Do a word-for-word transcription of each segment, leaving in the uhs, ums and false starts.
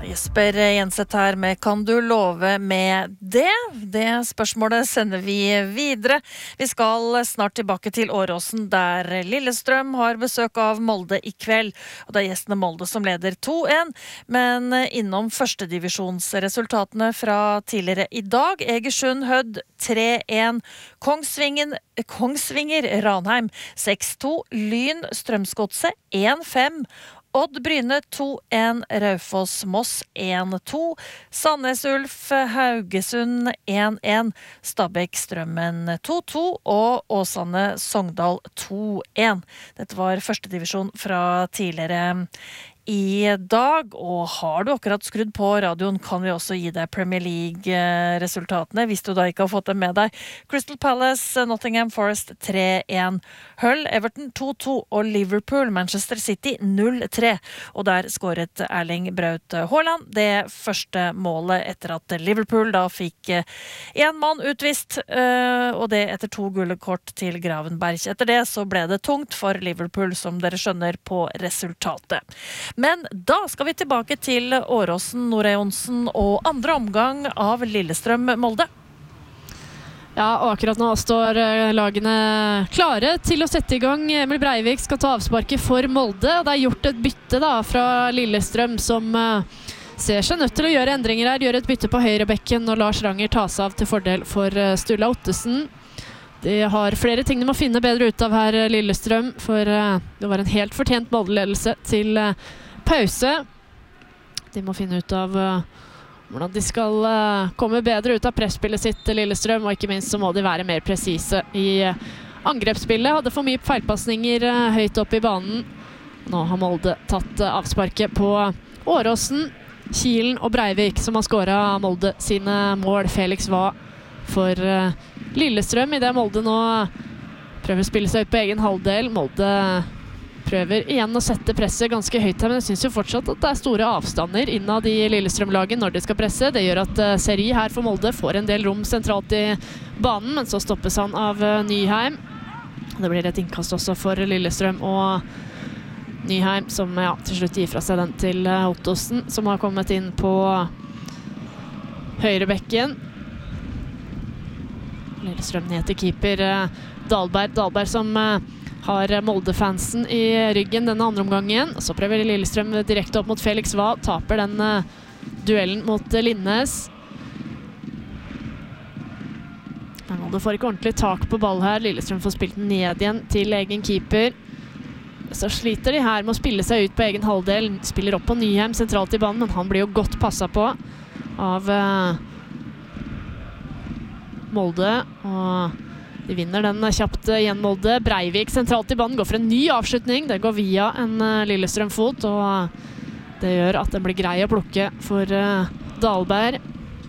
Jesper Jenseth her med Kan du love med det? Det spørsmålet sender vi videre. Vi skal snart tilbake til Åråsen, der Lillestrøm har besøk av Molde i kveld. Og det er gjestene Molde som leder to en, men innom førstedivisjonsresultatene fra tidligere i dag. Egersund Hødd tre en, Kongsvingen, Kongsvinger Ranheim seks to, Lyn Strømsgodset en fem, Odd Bryne to en, Raufoss Moss en to, Sandnes Ulf Haugesund en en, Stabæk Strømmen to to og Åsane Sogndal to en. Dette var første divisjon fra tidligere i dag, og har du akkurat skrudd på radioen, kan vi også gi deg Premier League-resultatene, hvis du da ikke har fått dem med deg. Crystal Palace, Nottingham Forest tre en, Hull, Everton to to og Liverpool, Manchester City null tre. Og der skåret Erling Braut Haaland det første målet etter at Liverpool da fikk en mann utvist, og det etter to gule kort til Gravenberg. Etter det så ble det tungt for Liverpool, som dere skjønner på resultatet. Men da skal vi tilbake til Åråsen, Nora Jonsen og andre omgang av Lillestrøm-Molde. Ja, og akkurat nå står lagene klare til å sette i gang. Emil Breivik skal ta avsparket for Molde, og det er gjort et bytte da fra Lillestrøm, som uh, ser seg nødt til å gjøre endringer her. Gjør et bytte på høyrebekken, og Lars Ranger tas av til fordel for uh, Sturla Ottesen. De har flere ting de må finne bedre ut av her, Lillestrøm, for uh, det var en helt fortjent Molde-ledelse til uh, pause. De må finne ut av uh, hvordan de skal uh, komme bedre ut av presspillet sitt, Lillestrøm, og ikke minst så må de være mer presise i uh, angrepsspillet. Hadde for mye feilpassninger uh, høyt opp i banen. Nå har Molde tatt uh, avsparket på Åråsen, Kielen og Breivik, som har skåret Molde sine mål. Felix var for uh, Lillestrøm, i det Molde nå prøver å spille seg ut på egen halvdel. Molde prøver igjen å sette presset ganske høyt her, men jeg synes jo fortsatt at det er store avstander innad i Lillestrøm-laget når de skal presse. Det gjør at uh, Seri her for Molde får en del rom sentralt i banen, men så stoppes han av uh, Nyheim. Det blir et innkast også for Lillestrøm og Nyheim, som ja, til slutt gir fra seg den til uh, Ottosen, som har kommet inn på høyrebekken. Lillestrøm ned til keeper uh, Dahlberg. Dahlberg som uh, har Molde-fansen i ryggen denne andre omgangen. Så prøver Lillestrøm direkte opp mot Felix Wahl. Taper den uh, duellen mot uh, Linnes. Men Molde får ikke ordentlig tak på ball her. Lillestrøm får spilt den ned igjen til egen keeper. Så sliter de her med å spille seg ut på egen halvdel. Spiller opp på Nyheim sentralt i banen, men han blir jo godt passet på av uh, Molde. Og de vinner den kjapt igjen, Molde. Breivik sentralt i banen går for en ny avslutning. Det går via en uh, Lillestrøm-fot, og det gjør at den blir grei å plukke for uh, Dahlberg.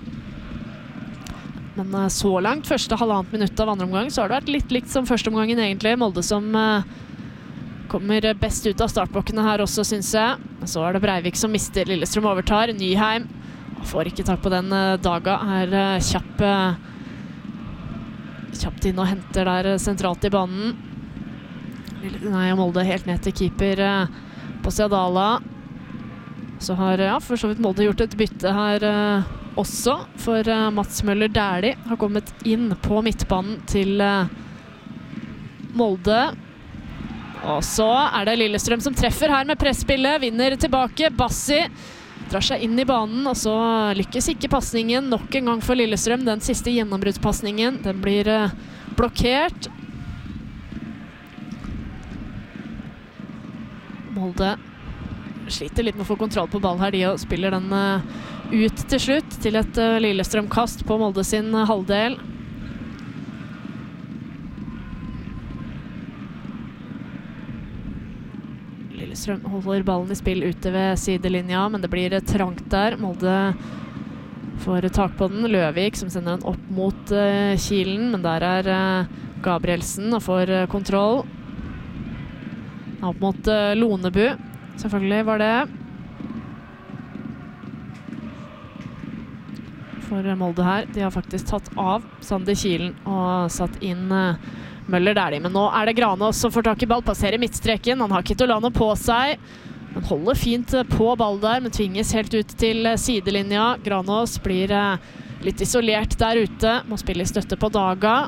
Men uh, så langt, første halvannet minutt av andre omgang, så har det vært litt likt som første omgangen egentlig. Molde som uh, kommer best ut av startblokkene her også, synes jeg. Så er det Breivik som mister. Lillestrøm overtar. Nyheim får ikke tak på den. uh, Daga er uh, kjapp uh, kjapt inn og henter der sentralt i banen. Nei, Molde helt ned til keeper eh, på Seadala. Så har ja, for så vidt Molde gjort et bytte her eh, også, for eh, Mats Møller Dæhlie har kommet inn på midtbanen til eh, Molde. Og så er det Lillestrøm som treffer her med presspillet, vinner tilbake. Bassi drar seg inn i banen, og så lykkes ikke passningen nok en gang for Lillestrøm. Den siste gjennombruddspassningen, den blir uh, blokkert. Molde sliter litt med å få kontroll på ball her, de og spiller den uh, ut til slutt til et uh, Lillestrøm-kast på Molde sin uh, halvdel. Lillestrøm holder ballen i spill ute ved sidelinja, men det blir trangt der. Molde får tak på den. Løvik som sender den opp mot uh, Kielen, men der er uh, Gabrielsen og får uh, kontroll. Opp mot uh, Lonebu. Selvfølgelig var det. For Molde her. De har faktisk tatt av Sander Kielen og satt inn uh, Møller Dæhlie, men nå er det Granås som får tak i ball, passerer midtstreken. Han har Kitolano på seg, Men holder fint på ball der, men tvinges helt ut til sidelinja. Granås blir litt isolert der ute, må spille i støtte på Daga.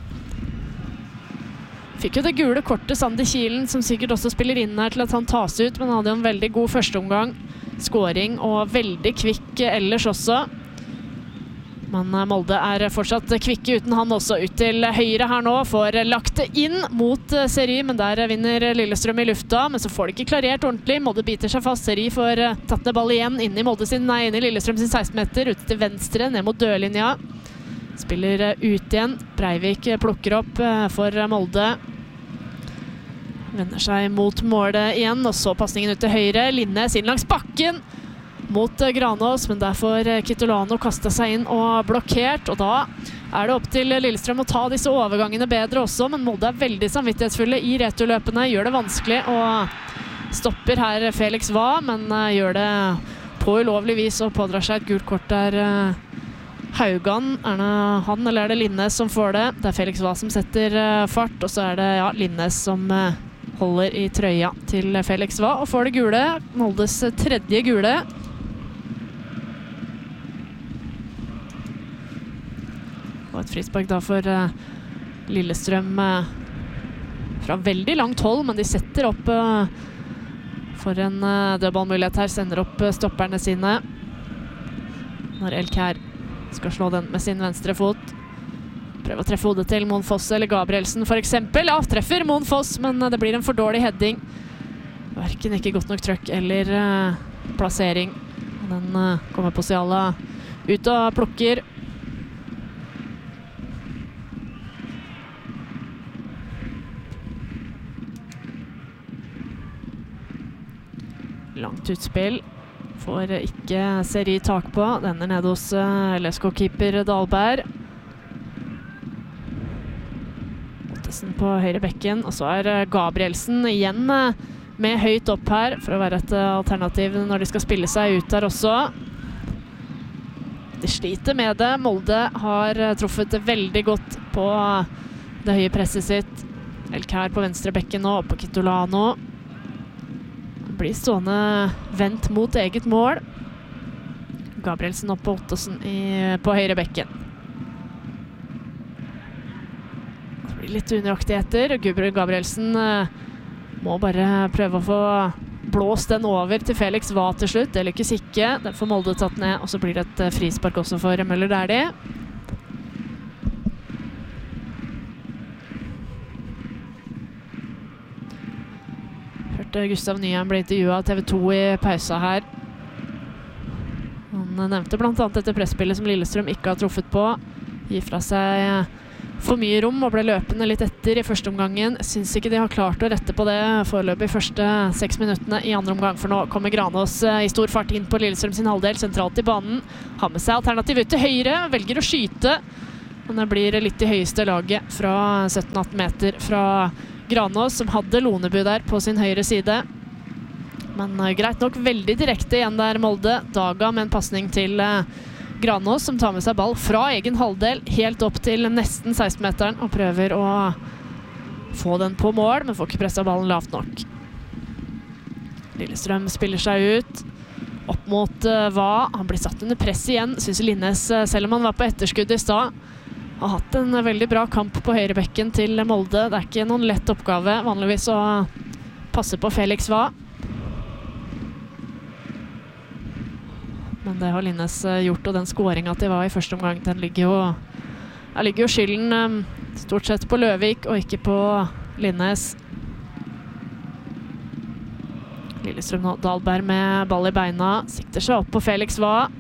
Fikk jo det gule kortet Sander Kielen, som sikkert også spiller inn her til at han tas ut, men han hadde jo en veldig god førsteomgang. Skåring og veldig kvikk ellers også. Men Molde er fortsatt kvikke uten han også. Ut til høyre her nå, får lagt det inn mot Seri, men der vinner Lillestrøm i lufta, men så får de ikke klarert ordentlig. Molde biter seg fast, Seri får tatt ned ball igjen inn i, Molde sin, nei, inn i Lillestrøm sin seksten meter, ut til venstre, ned mot dørlinja. Spiller ut igjen, Breivik plukker opp for Molde. Vender seg mot målet igjen, og så passningen ut til høyre. Linnes inn langs bakken mot Granås, men der får Kitolano kastet seg inn og blokkert, og da er det opp til Lillestrøm å ta disse overgangene bedre også, men Molde er veldig samvittighetsfulle i returløpene, gjør det vanskelig, og stopper her Felix Va, men gjør det på ulovlig vis og pådrar seg et gult kort der. Haugan, er det han eller er det Linnes som får det? Det er Felix Va som setter fart, og så er det ja, Linnes som holder i trøya til Felix Va, og får det gule, Moldes tredje gule. Og et frispark da for uh, Lillestrøm uh, fra veldig langt hold, men de setter opp uh, for en uh, dødballmulighet her, sender opp uh, stopperne sine. Når Elkær skal slå den med sin venstre fot. Prøver å treffe hodet til Mon Foss eller Gabrielsen for eksempel. Ja, treffer Mon Foss, men uh, det blir en for dårlig heading. Hverken ikke godt nok trøkk eller uh, plassering. Den uh, kommer på Siala ut og plukker. Langt utspill. Får ikke Seri tak på. Den er nede hos uh, L S K-keeper Dahlberg. Ottesen på høyre bekken. Og så er uh, Gabrielsen igjen uh, med høyt opp her, for å være et uh, alternativ når de skal spille seg ut der også. De sliter med det. Molde har uh, truffet veldig godt på uh, det høye presset sitt. Elkær på venstre bekken nå, på Kitolano. Blir stående vendt mot eget mål. Gabrielsen opp på Ottesen i, på høyre bekken. Det blir litt unøyaktigheter. Gabrielsen uh, må bare prøve å få blåst den over til Felix Va til slutt. Det lykkes ikke. Den får Molde tatt ned, og så blir det et uh, frispark også for Møller Dæhlie. Gustav Nyheim ble intervjuet av T V to i pausa her. Han nevnte blant annet dette presspillet som Lillestrøm ikke har truffet på. Gir fra seg for mye rom og ble løpende litt etter i første omgangen. Synes ikke de har klart å rette på det foreløpig i første seks minuttene i andre omgang, for nå kommer Granås i stor fart inn på Lillestrøm sin halvdel, sentralt i banen. Har med seg alternativ ut til høyre, velger å skyte, men det blir litt i høyeste laget fra sytten atten meter fra Granås, som hadde Lonebu der på sin høyre side. Men uh, greit nok veldig direkte igjen der Molde. Daga med en passning til uh, Granås, som tar med seg ball fra egen halvdel, helt opp til nesten seksten meteren, og prøver å få den på mål, men får ikke presset ballen lavt nok. Lillestrøm spiller seg ut, opp mot uh, Va. Han blir satt under press igjen, synes Linnes, uh, selv om han var på etterskudd i stad, har hatt en veldig bra kamp på høyrebekken til Molde. Det er ikke noen lett oppgave vanligvis å passe på Felix Va. Men det har Linnes gjort, og den skåringen til Va i første omgang, den ligger jo, der ligger jo skylden stort sett på Løvik og ikke på Linnes. Lillestrøm nå, Dahlberg med ball i beina, sikter seg opp på Felix Va.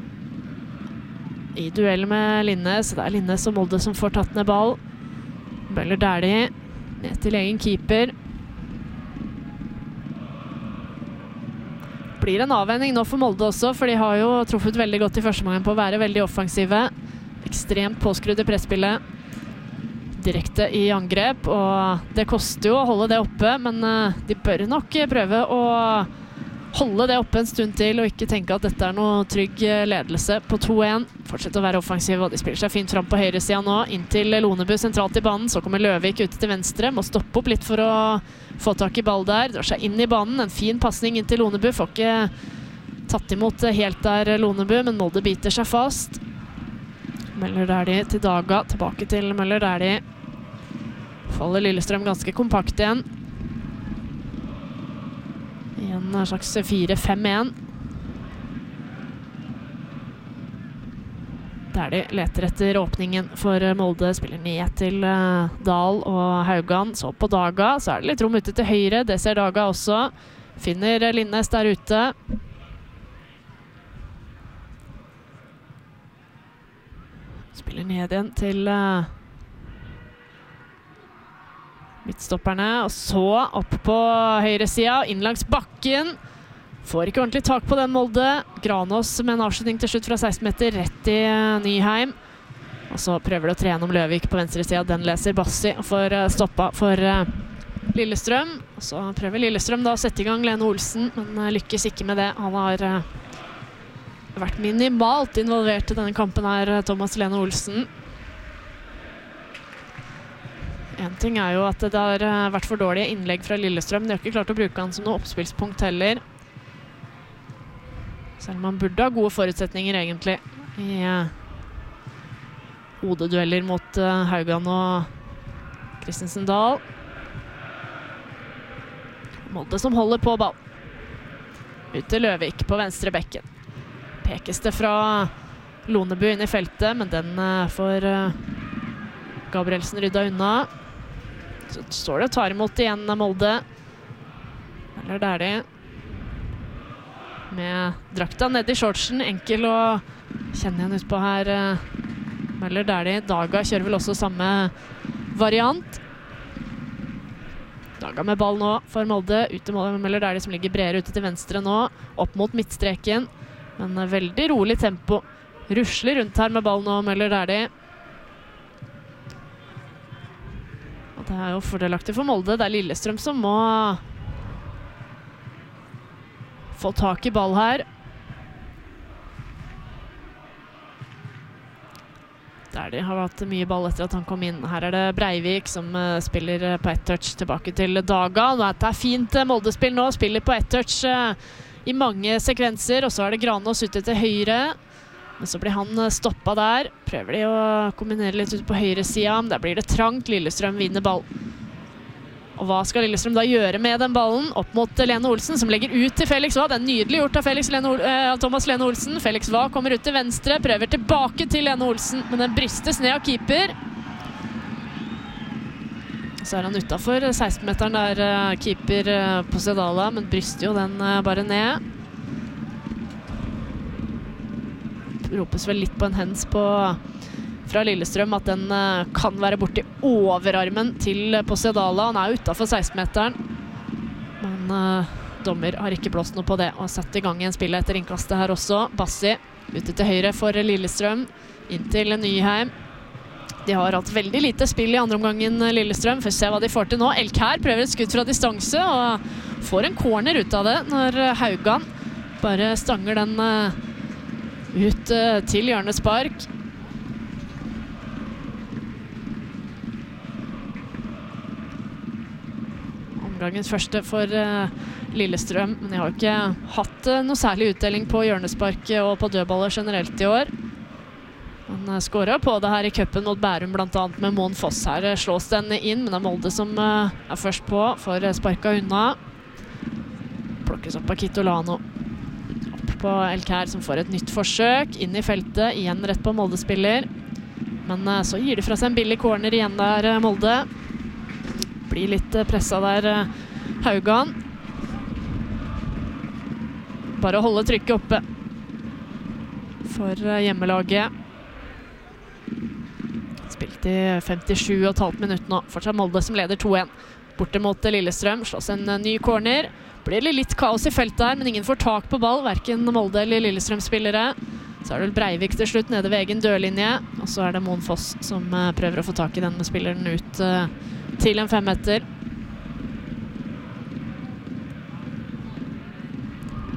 I duell med Linnes. Det er Linnes og Molde som får tatt ned ball. Møller Dæhlie ned til egen keeper. Blir en avvending nå for Molde også, for de har jo truffet veldig godt i første omgang på å være veldig offensive. Ekstremt påskrudd i presspillet. Direkte i angrep, og det koster jo å holde det oppe, men de bør nok prøve å holde det oppe en stund til og ikke tenke at dette er noe trygg ledelse på to en. Fortsette å være offensiv, og de spiller seg fint fram på høyre siden nå, inn til Lonebu sentralt i banen. Så kommer Løvik ut til venstre, må stoppe opp litt for å få tak i ball der. Drar seg inn i banen, en fin passning inn til Lonebu. Får ikke tatt imot helt der Lonebu, men Molde biter seg fast. Møller Dæhlie til Daga, tilbake til Møller Dæhlie. Faller Lillestrøm ganske kompakt igjen. I en slags fire fem en. Dæhlie leter etter åpningen for Molde, spiller ned til uh, Dahl og Haugan. Så på Daga, så er det litt rom ute til høyre, det ser Daga også. Finner Linnes der ute. Spiller ned igjen til uh, midtstopperne, og så opp på høyre siden, inn langs bakken. Får ikke ordentlig tak på den Molde. Granås med en avslutning til slutt fra seksten meter, rett i Nyheim. Og så prøver det å tre gjennom Løvik på venstre siden. Den leser Bassi og får stoppa for Lillestrøm. Og så prøver Lillestrøm da å sette i gang Lene Olsen, men lykkes ikke med det. Han har vært minimalt involvert i denne kampen her, Thomas Lene Olsen. En ting er jo at det har vært for dårlige innlegg fra Lillestrøm. De har ikke klart å bruke han som noe oppspillspunkt heller. Selv om man burde ha gode forutsetninger egentlig i uh, hodedueller mot uh, Haugan og Christensen Dahl. Molde som holder på ball. Ut til Løvik på venstre bekken. Pekes det fra Lonebu inn i feltet, men den uh, får uh, Gabrielsen rydda unna. Så står det og tar imot igjen Molde. Eller Dæhlie. Med drakta ned i shortsen, enkel å kjenne igjen ut på her. Møller Dæhlie. Daga kjører vel også samme variant. Daga med ball nå for Molde. Ut til Møller Dæhlie som ligger bredere ute til venstre nå. Opp mot midtstreken. Men veldig rolig tempo. Rusler rundt her med ball nå, Møller Dæhlie. Og det er jo fordelaktig for Molde. Det er Lillestrøm som må få tak i ball her. Dæhlie har hatt mye ball etter at han kom inn. Her er det Breivik som uh, spiller uh, på ett touch tilbake til Daga. Det er fint uh, Molde-spill nå. Spiller på ett touch uh, i mange sekvenser. Og så er det Granås ute til høyre. Men så blir han uh, stoppet der. Prøver de å kombinere litt ut på høyre siden. Der blir det trangt. Lillestrøm vinner ball. Og hva skal Lillestrøm da gjøre med den ballen? Opp mot Lene Olsen, som legger ut til Felix Vae. Det er nydelig gjort av Felix Lene, uh, Thomas Lene Olsen. Felix Vae kommer ut til venstre, prøver tilbake til Lene Olsen, men den brystes ned av keeper. Så er han utenfor seksten-meteren der, uh, keeper uh, på Sedala, men bryster jo den uh, bare ned. Ropes vel litt på en hens på fra Lillestrøm at den uh, kan være borti overarmen til uh, Possedala. Han er utenfor seksten-meteren. Men uh, dommer har ikke blåst noe på det og har satt i gang en spill etter innkastet her også. Bassi ute til høyre for Lillestrøm. Inn til Nyheim. De har hatt veldig lite spill i andre omgangen Lillestrøm. Får se hva de får til nå. Elkær prøver et skudd fra distanse og får en corner ut av det når Haugan bare stanger den uh, ut uh, til hjørnespark. Omgangens første for uh, Lillestrøm, men de har jo ikke hatt uh, noe særlig utdeling på hjørnespark og på dødballer generelt i år. Han uh, skåret på det her i cupen mot Bærum, blant annet med Moen Foss. Her uh, slås den inn, men det er Molde som uh, er først på, for uh, sparka unna. Plukkes opp av Kitolano. Opp på Elkær som får et nytt forsøk, inn i feltet, igjen rett på Molde-spiller. Men uh, så gir de fra seg en billig corner igjen der, uh, Molde. Blir litt presset der, Haugan. Bare å holde trykket oppe for hjemmelaget. Spilt i femtisju og et halvt minutt nå. Fortsatt Molde som leder to en. Borte mot Lillestrøm, slås en ny corner. Blir det litt kaos i feltet her, men ingen får tak på ball, hverken Molde eller Lillestrøm-spillere. Så er det Breivik til slutt nede ved egen dørlinje. Og så er det Moen Foss som prøver å få tak i den spilleren ut til en femmeter.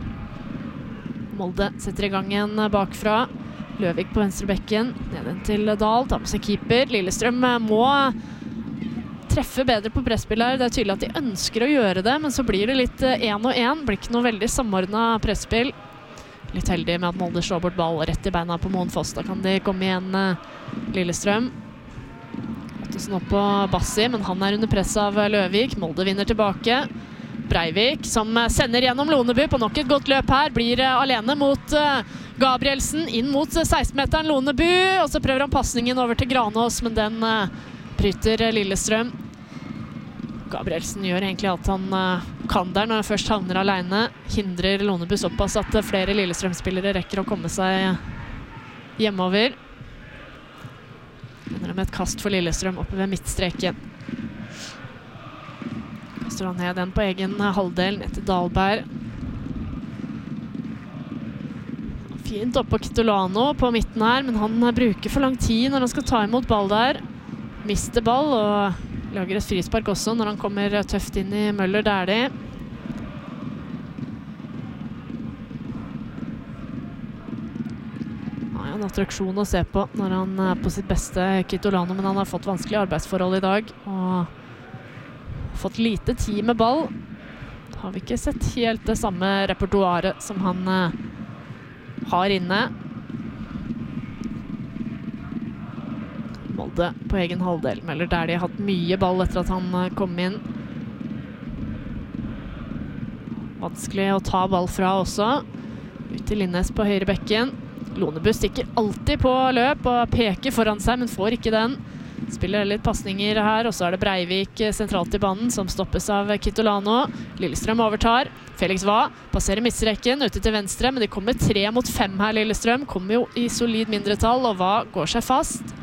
Molde setter i gang en bakfra. Løvik på venstre bekken, ned inn til Dahl, tar med seg keeper. Lillestrøm må treffe bedre på presspill her. Det er tydelig at de ønsker å gjøre det, men så blir det litt én og én. Blir ikke noe veldig samordnet presspill. Litt heldig med at Molde slår bort ball rett i beina på Moen Foss. Da kan de komme igjen, Lillestrøm. Ottesen opp på Bassi, men han er under press av Løvik. Molde vinner tilbake. Breivik, som sender gjennom Loneby på nok et godt løp her, blir alene mot Gabrielsen, inn mot seksten-meteren Loneby, og så prøver han passningen over til Granås, men den bryter Lillestrøm. Gabrielsen gjør egentlig alt han kan der når han først havner alene, hindrer Loneby såpass at flere Lillestrøm-spillere rekker å komme seg hjemover. Ender med et kast for Lillestrøm oppe ved midtstreken. Kaster han ned den på egen halvdel, ned til Dahlberg. Fint opp på Kitolano på midten her, men han bruker for lang tid når han skal ta imot ball der. Mister ball og lager et frispark også når han kommer tøft inn i Møller Dæhlie. Ja, en attraksjon å se på når han er på sitt beste, Kitolano, men han har fått vanskelige arbeidsforhold i dag og fått lite tid med ball. Har vi ikke sett helt det samme repertoaret som han eh, har inne. Molde på egen halvdel. Møller Dæhlie har hatt mye ball etter at han eh, kom inn. Vanskelig å ta ball fra også. Ut til Linnes på høyre bekken. Loneby stikker alltid på løp og peker foran seg, men får ikke den. Spiller litt passninger her, og så er det Breivik sentralt i banen som stoppes av Kitolano. Lillestrøm overtar. Felix Vae passerer midtstreken ute til venstre, men de kommer tre mot fem her, Lillestrøm. Kommer jo i solid mindretall, og Vae går seg fast.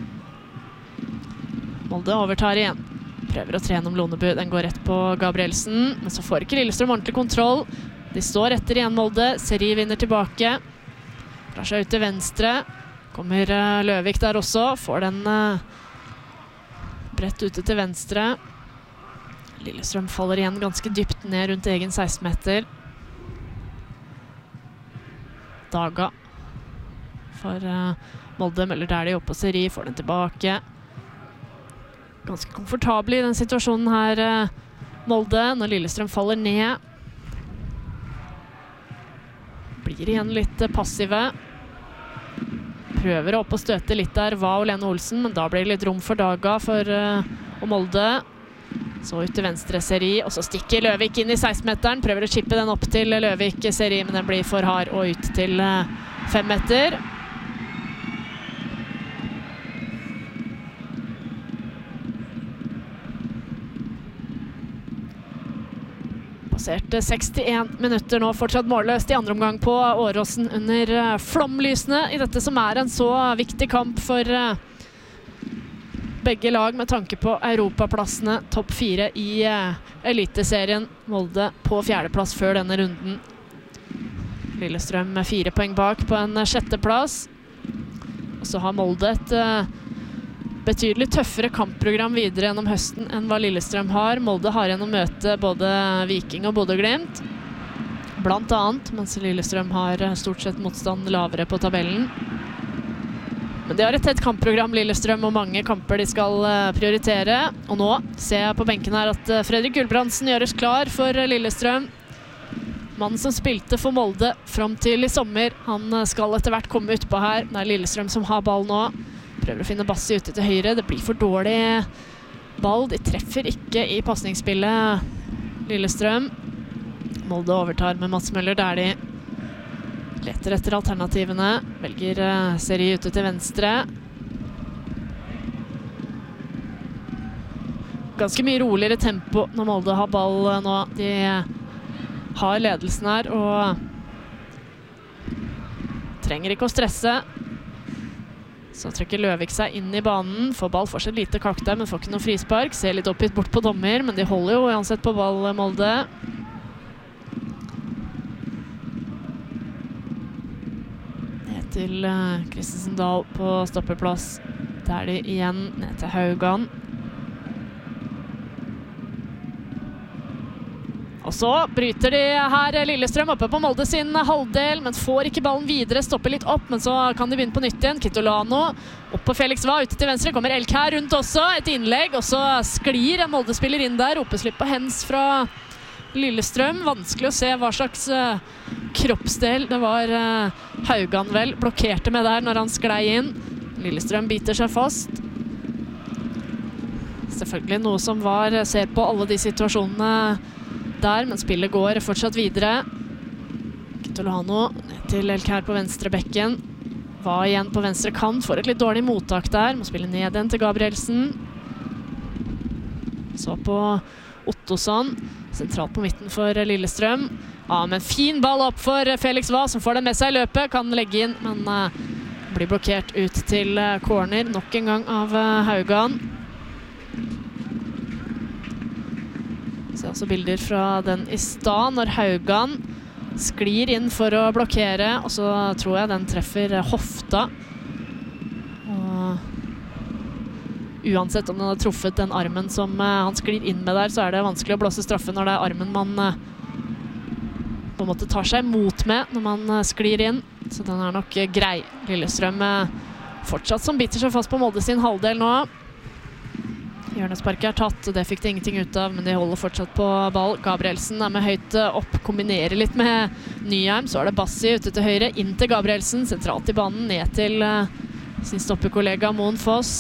Molde overtar igjen. Prøver å trene om Loneby. Den går rett på Gabrielsen, men så får ikke Lillestrøm ordentlig kontroll. De står etter igjen, Molde. Seri vinner tilbake. Drar seg ut til venstre. Kommer uh, Løvik der også. Får den uh, bredt ute til venstre. Lillestrøm faller igjen ganske dypt ned rundt egen seksten-meter. Daga for uh, Molde. Møller Dæhlie opp på Seri. Får den tilbake. Ganske komfortabel i den situasjonen her, uh, Molde, når Lillestrøm faller ned. Blir igjen litt uh, passive. Prøver opp og støte litt der, Vae og Lene Olsen, men da blir det litt rom for Daga for uh, og Molde. Så ut til venstre Seri, og så stikker Løvik inn i seksten-meteren. Prøver å chippe den opp til Løvik Seri, men den blir for hard og ut til uh, fem meter. Passert sekstien minutter nå, fortsatt målløst i andre omgang på Åråsen under uh, flomlysene i dette som er en så viktig kamp for uh, begge lag med tanke på europaplassene, topp fire i uh, eliteserien. Molde på fjerdeplass før denne runden. Lillestrøm med fire poeng bak på en uh, sjetteplass. Og så har Molde et uh, betydelig tøffere kampprogram videre gjennom høsten enn hva Lillestrøm har. Molde har gjennom møte både Viking og Bodø/Glimt, blant annet, mens Lillestrøm har stort sett motstand lavere på tabellen. Men de har et tett kampprogram, Lillestrøm, og mange kamper de skal prioritere. Og nå ser jeg på benken her at Fredrik Gulbrandsen gjøres klar for Lillestrøm. Mannen som spilte for Molde fram til i sommer, han skal etter hvert komme ut på her. Det er Lillestrøm som har ball nå. Prøver å finne Bassi ute til høyre. Det blir for dårlig ball. De treffer ikke i passningsspillet, Lillestrøm. Molde overtar med Mats Møller Dæhlie. Leter etter alternativene. Velger uh, Seri ute til venstre. Ganske mye roligere tempo når Molde har ball uh, nå. De uh, har ledelsen her og trenger ikke å stresse. Så trekker Løvik seg inn i banen. Får ball, får seg et lite kakk der, men får ikke noe frispark. Ser litt oppgitt bort på dommer, men de holder jo uansett på ball, Molde. Ned til uh, Christensen Dahl på stoppeplass. Der de igjen ned til Haugan. Og så bryter de her Lillestrøm oppe på Molde sin halvdel, men får ikke ballen videre, stopper litt opp, men så kan de begynne på nytt igjen. Kitolano opp på Felix Va, ute til venstre, kommer Elkær rundt også, et innlegg, og så sklir en Molde-spiller inn der, ropeslipp på hens fra Lillestrøm. Vanskelig å se hva slags uh, kroppsdel det var uh, Haugan vel blokkerte med der når han sklei inn. Lillestrøm biter seg fast. Selvfølgelig noe som var, ser på alle de situasjonene der, men spillet går fortsatt videre. Kitolano ned til Elkær på venstre bekken. Var igjen på venstre kant, får et litt dårlig mottak der. Må spille ned igjen til Gabrielsen. Så på Ottosson, sentralt på midten for Lillestrøm. Ja, men fin ball opp for Felix Va, som får den med seg i løpet. Kan legge inn, men uh, blir blokkert ut til uh, corner. Nok en gang av uh, Haugan. Så også bilder fra den i stad, når Haugan sklir inn for å blokkere, og så tror jeg den treffer hofta. Og uansett om den har truffet den armen som uh, han sklir inn med der, så er det vanskelig å blåse straffe når det er armen man uh, på en måte tar seg mot med når man uh, sklir inn. Så den er nok uh, grei. Lillestrøm uh, fortsatt som biter seg fast på Molde sin halvdel nå. Hjørnesparket er tatt, og det fikk de ingenting ut av, men de holder fortsatt på ball. Gabrielsen er med høyt opp, kombinerer litt med Nyheim. Så er det Bassi ute til høyre, inn til Gabrielsen, sentralt i banen, ned til uh, sin stoppekollega Moen Foss.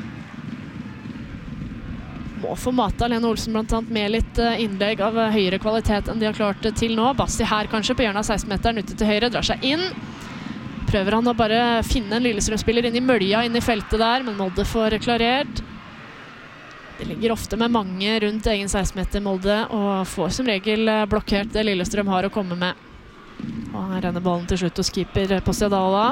Må få mata Lene Olsen blant annet med litt uh, innlegg av uh, høyere kvalitet enn de har klart uh, til nå. Bassi her kanskje på hjørnet av seksten-meteren ute til høyre, drar seg inn. Prøver han å bare finne en Lillestrøm-spiller inn i mølja, inn i feltet der, men Molde får klarert. Det ligger ofte med mange rundt egen seksten-meter Molde, og får som regel blokkert det Lillestrøm har å komme med. Og her renner ballen til slutt hos keeper Posjadala.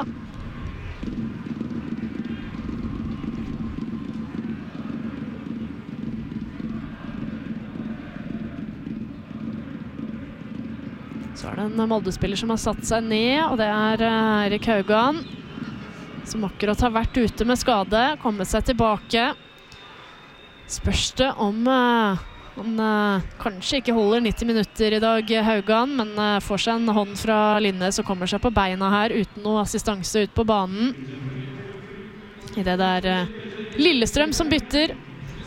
Så er det en Molde-spiller som har satt seg ned, og det er Eirik Haugan, som akkurat har vært ute med skade, kommet seg tilbake. Spørs det om uh, han uh, kanskje ikke holder nitti minutter i dag, Haugan, men uh, får seg en hånd fra Linnes og kommer seg på beina her uten noe assistanse ut på banen. I det der uh, Lillestrøm som bytter.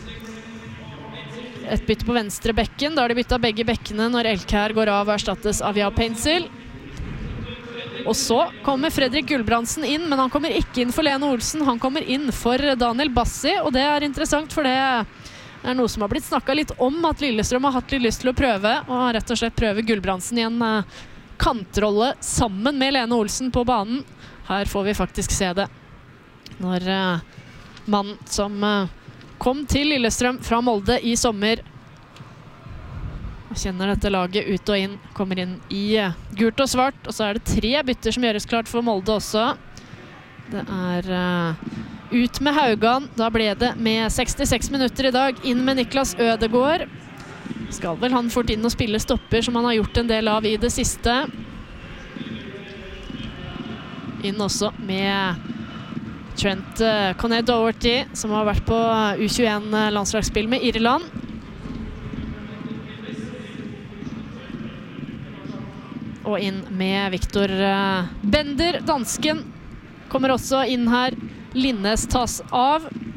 Et bytte på venstre bekken, da har de byttet begge bekkene når Elkær går av og erstattes av Jav Pencil. Og så kommer Fredrik Gulbrandsen inn, men han kommer ikke inn for Lene Olsen. Han kommer inn for Daniel Bassi, og det er interessant, for det er noe som har blitt snakket litt om, at Lillestrøm har hatt litt lyst til å prøve, og rett og slett prøve Gulbrandsen i en uh, kantrolle sammen med Lene Olsen på banen. Her får vi faktisk se det. Når uh, mannen som uh, kom til Lillestrøm fra Molde i sommer, og kjenner dette laget ut og inn, kommer inn i gult og svart, og så er det tre bytter som gjøres klart for Molde også. Det er uh, ut med Haugan, da ble det med sekstiseks minutter i dag, inn med Niklas Ødegård. Skal vel han fort inn og spille stopper, som han har gjort en del av i det siste. Inn også med Trent uh, Conner-Doherty, som har vært på U tjueen landslagsspill med Irland. Og inn med Victor Bender, dansken, kommer også inn her. Linnes tas av.